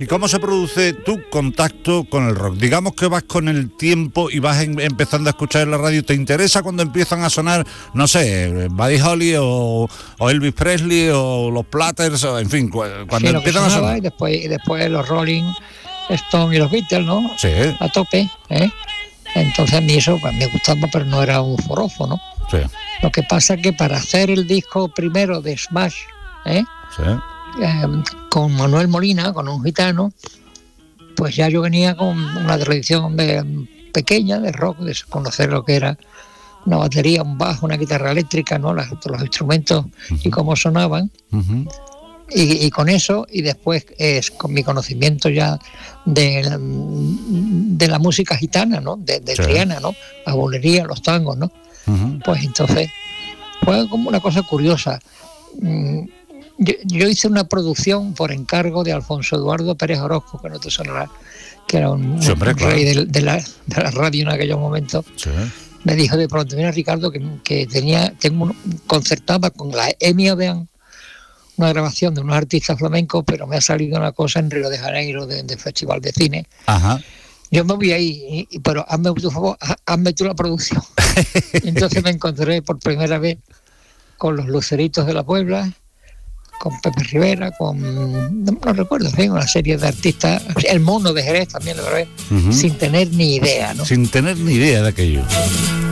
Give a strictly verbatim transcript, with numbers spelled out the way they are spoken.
¿Y cómo se produce tu contacto con el rock? Digamos que vas con el tiempo y vas en, empezando a escuchar en la radio. ¿Te interesa cuando empiezan a sonar, no sé, Buddy Holly o, o Elvis Presley o los Platters, o en fin, cuando sí, empiezan a sonar? Y después, y después los Rolling Stones y los Beatles, ¿no? Sí. A tope, ¿eh? Entonces a mí eso pues, me gustaba, pero no era un forofo, ¿no? Sí. Lo que pasa es que para hacer el disco primero de Smash, ¿eh? Sí. Eh, con Manuel Molina, con un gitano, pues ya yo venía con una tradición de, pequeña de rock, de conocer lo que era una batería, un bajo, una guitarra eléctrica, ¿no? Las, los instrumentos uh-huh. y cómo sonaban. Uh-huh. Y, y con eso, y después es con mi conocimiento ya de, de la música gitana, ¿no? De, de sí. Triana, ¿no? La bolería, los tangos, ¿no? Uh-huh. Pues entonces fue como una cosa curiosa. Yo, yo hice una producción por encargo de Alfonso Eduardo Pérez Orozco, que no te sonará, que era un, sí, hombre, un claro. rey de, de, la, de la radio en aquellos momentos. Sí. Me dijo de pronto, mira Ricardo, que, que tenía, tengo un, concertaba con la EMI Odeón una grabación de unos artistas flamencos, pero me ha salido una cosa en Río de Janeiro, de, de Festival de Cine. Ajá. Yo me voy ahí, y, pero hazme tu favor, hazme tú la producción. Entonces me encontré por primera vez con los Luceritos de la Puebla, con Pepe Rivera, con, no, no recuerdo, ¿sí? Una serie de artistas, el Mono de Jerez también lo grabé, uh-huh. sin tener ni idea, ¿no? Sin tener ni idea de aquello.